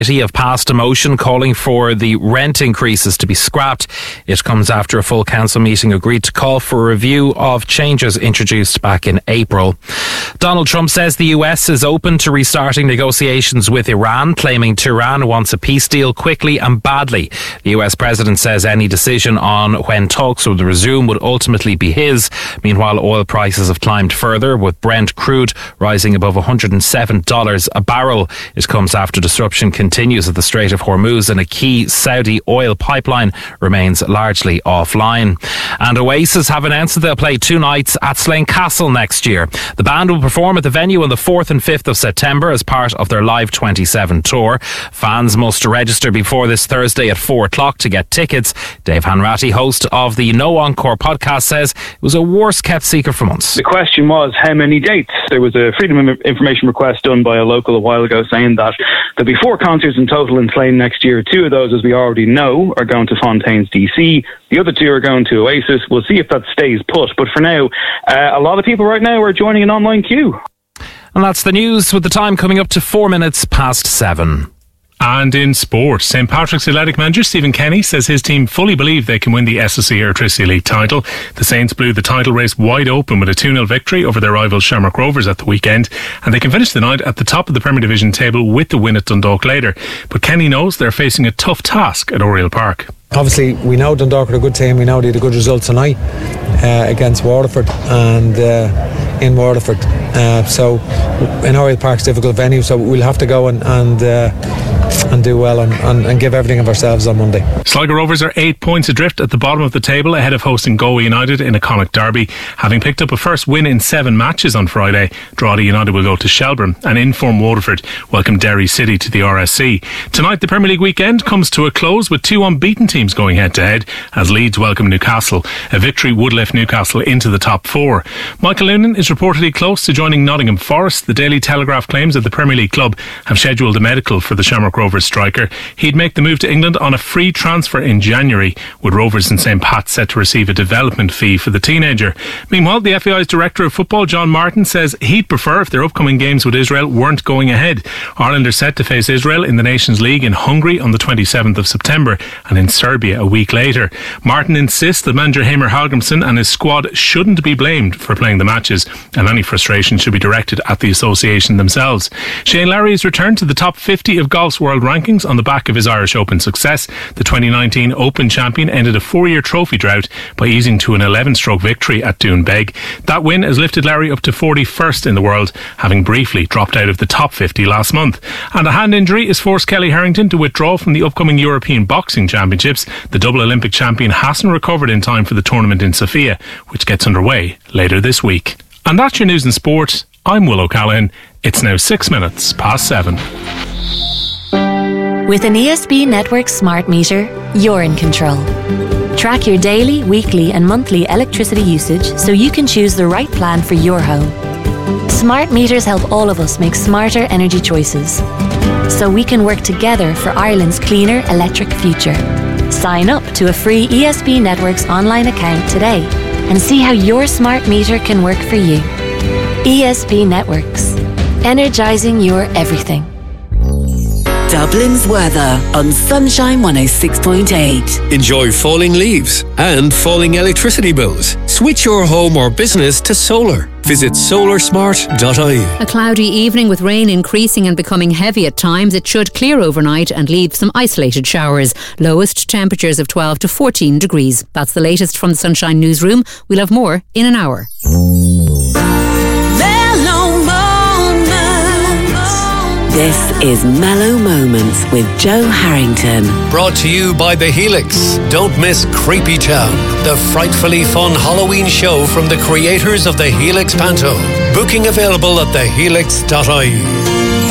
have passed a motion calling for the rent increases to be scrapped. It comes after a full council meeting agreed to call for a review of changes introduced back in April. Donald Trump says the US is open to restarting negotiations with Iran, claiming Tehran wants a peace deal quickly and badly. The US president says any decision on when talks would resume would ultimately be his. Meanwhile, oil prices have climbed further, with Brent crude rising above $107 a barrel. It comes after disruption continues at the Strait of Hormuz and a key Saudi oil pipeline remains largely offline. And Oasis have announced that they'll play 2 nights at Slane Castle next year. The band will perform at the venue on the 4th and 5th of September as part of their Live 27 tour. Fans must register before this Thursday at 4 o'clock to get tickets. Dave Hanratty, host of the No Encore podcast, says it was a worst kept secret for months. The question was how many dates. There was a Freedom of Information request done by a local a while ago saying that there'll be 4 concerts in total in Slane next year. 2 of those, as we already know, are going to Fontaines DC. The other 2 are going to Oasis. We'll see if that stays put. But for now, a lot of people right now are joining an online queue. And that's the news, with the time coming up to 4 minutes past 7. And in sport, St Patrick's Athletic manager Stephen Kenny says his team fully believe they can win the SSE Airtricity League title. The Saints blew the title race wide open with a 2-0 victory over their rivals Shamrock Rovers at the weekend, and they can finish the night at the top of the Premier Division table with the win at Dundalk later. But Kenny knows they're facing a tough task at Oriel Park. Obviously, we know Dundalk are a good team. We know they had a good result tonight against Waterford and in Waterford. So in Oriel Park's a difficult venue, so we'll have to go and do well and give everything of ourselves on Monday. Sligo Rovers are 8 points adrift at the bottom of the table, ahead of hosting Galway United in a Connacht derby. Having picked up a first win in 7 matches on Friday, Drogheda United will go to Shelbourne, and in-form Waterford welcome Derry City to the RSC. Tonight, the Premier League weekend comes to a close with 2 unbeaten teams going head-to-head as Leeds welcome Newcastle. A victory would lift Newcastle into the top 4. Michael Noonan is reportedly close to joining Nottingham Forest. The Daily Telegraph claims that the Premier League club have scheduled a medical for the Shamrock Rovers striker. He'd make the move to England on a free transfer in January, with Rovers and St Pat's set to receive a development fee for the teenager. Meanwhile, the FAI's Director of Football, John Martin, says he'd prefer if their upcoming games with Israel weren't going ahead. Ireland are set to face Israel in the Nations League in Hungary on the 27th of September and in Serbia a week later. Martin insists that manager Heimir Hallgrímsson and his squad shouldn't be blamed for playing the matches, and any frustration should be directed at the association themselves. Shane Lowry has returned to the top 50 of golf's world rankings on the back of his Irish Open success. The 2019 Open champion ended a 4-year trophy drought by easing to an 11-stroke victory at Doonbeg. That win has lifted Lowry up to 41st in the world, having briefly dropped out of the top 50 last month. And a hand injury has forced Kelly Harrington to withdraw from the upcoming European Boxing Championships. The double Olympic champion hasn't recovered in time for the tournament in Sofia, which gets underway later this week. And that's your news and sport. I'm Will O'Callaghan. It's now 6 minutes past 7. With an ESB Network smart meter, you're in control. Track your daily, weekly and monthly electricity usage so you can choose the right plan for your home. Smart meters help all of us make smarter energy choices, so we can work together for Ireland's cleaner electric future. Sign up to a free ESB Networks online account today and see how your smart meter can work for you. ESB Networks. Energising your everything. Dublin's weather on Sunshine 106.8. Enjoy falling leaves and falling electricity bills. Switch your home or business to solar. Visit solarsmart.ie. A cloudy evening with rain increasing and becoming heavy at times. It should clear overnight and leave some isolated showers. Lowest temperatures of 12 to 14 degrees. That's the latest from the Sunshine Newsroom. We'll have more in an hour. This is Mellow Moments with Joe Harrington. Brought to you by The Helix. Don't miss Creepy Town, the frightfully fun Halloween show from the creators of The Helix Panto. Booking available at thehelix.ie.